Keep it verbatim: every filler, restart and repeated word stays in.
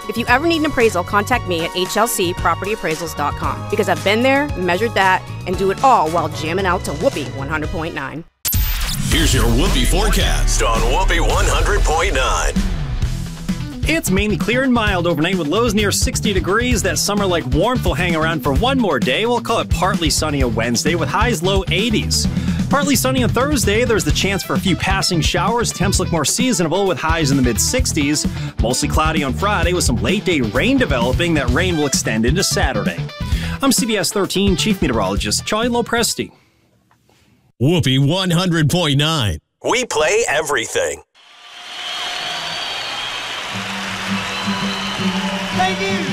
If you ever need an appraisal, contact me at H L C property appraisals dot com because I've been there, measured that, and do it all while jamming out to Whoopee one hundred point nine. Here's your Whoopee forecast on Whoopee one hundred point nine. It's mainly clear and mild overnight with lows near sixty degrees. That summer-like warmth will hang around for one more day. We'll call it partly sunny on Wednesday with highs low eighties. Partly sunny on Thursday. There's the chance for a few passing showers. Temps look more seasonable with highs in the mid-sixties. Mostly cloudy on Friday with some late-day rain developing. That rain will extend into Saturday. I'm C B S thirteen Chief Meteorologist Charlie Lopresti. Whoopee one hundred point nine. We play everything. Thank you.